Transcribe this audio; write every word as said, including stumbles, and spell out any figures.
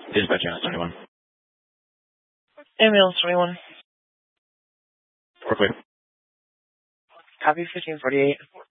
Dispatch Unit twenty-one. Ambulance twenty-one. Four clear. Copy fifteen forty-eight.